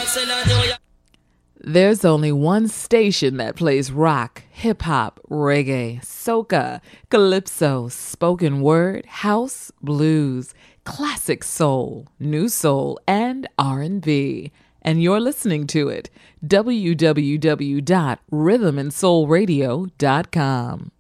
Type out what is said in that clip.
There's only one station that plays rock, hip-hop, reggae, soca, calypso, spoken word, house, blues, classic soul, new soul, and R&B. And you're listening to it. www.rhythmandsoulradio.com.